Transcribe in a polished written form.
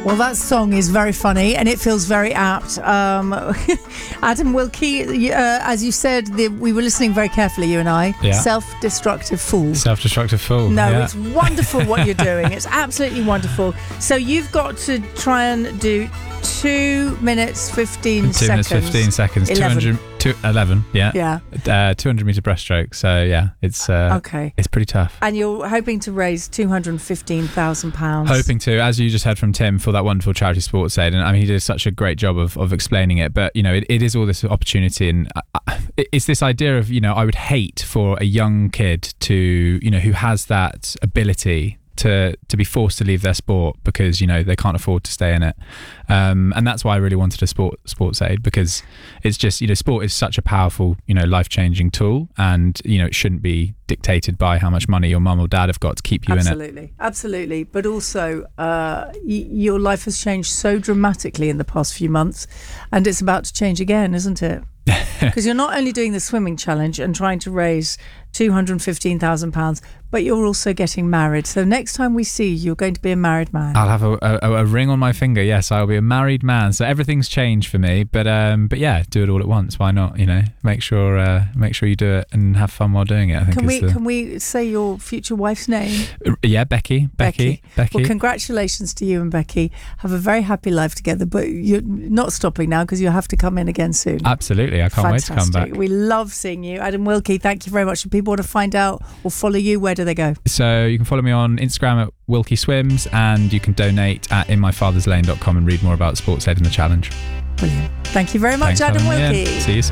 Well, that song is very funny and it feels very apt. Adam Wilkie, as you said, we were listening very carefully, you and I. Yeah. Self-destructive fool. Self-destructive fool. No, yeah. It's wonderful what you're doing. It's absolutely wonderful. So you've got to try and do 2 minutes 15 seconds. 2 minutes 15 seconds. 11. Yeah. 200 meter breaststroke. So yeah, it's okay. It's pretty tough. And you're hoping to raise £215,000. Hoping to, as you just heard from Tim, for that wonderful charity Sports Aid, and I mean he did such a great job of explaining it. But you know, it is all this opportunity, and it's this idea of, you know, I would hate for a young kid to, you know, who has that ability to be forced to leave their sport because, you know, they can't afford to stay in it, and that's why I really wanted a sports aid, because it's just, you know, sport is such a powerful, you know, life-changing tool, and you know, it shouldn't be dictated by how much money your mum or dad have got to keep you in it. Absolutely. But also your life has changed so dramatically in the past few months, and it's about to change again, isn't it? Because you're not only doing the swimming challenge and trying to raise £215,000, but you're also getting married. So next time we see you, you're going to be a married man. I'll have a ring on my finger. Yes, I'll be a married man. So everything's changed for me. But yeah, do it all at once. Why not? You know, make sure you do it and have fun while doing it. I think. Can we say your future wife's name? Yeah, Becky. Well, congratulations to you and Becky. Have a very happy life together. But you're not stopping now, because you have to come in again soon. Absolutely, I can't wait to come back. We love seeing you, Adam Wilkie. Thank you very much. If people want to find out or follow you, where do they go? So you can follow me on Instagram at Wilkie Swims, and you can donate at inmyfatherslane.com and read more about Sports Aid and the challenge. Brilliant. Thank you very much, Thanks, Adam Wilkie. See you soon.